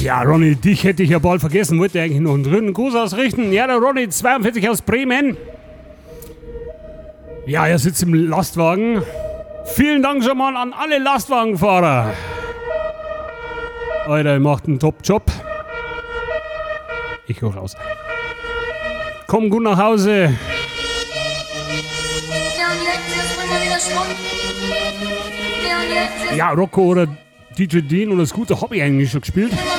Ja, Ronny, dich hätte ich ja bald vergessen. Wollte eigentlich noch einen dritten Gruß ausrichten. Ja, der Ronny, 42 aus Bremen. Ja, er sitzt im Lastwagen. Vielen Dank schon mal an alle Lastwagenfahrer. Alter, ihr macht einen Top-Job. Ich hoch raus. Komm gut nach Hause. Ja, Rocco oder DJ Dean oder Scooter habe ich eigentlich schon gespielt.